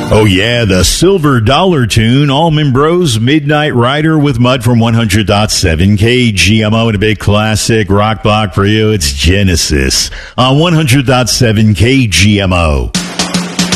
Oh, yeah, the Silver Dollar Tune, Allman Bros, Midnight Rider with Mud from 100.7 KGMO, and a big classic rock block for you. It's Genesis on 100.7 KGMO.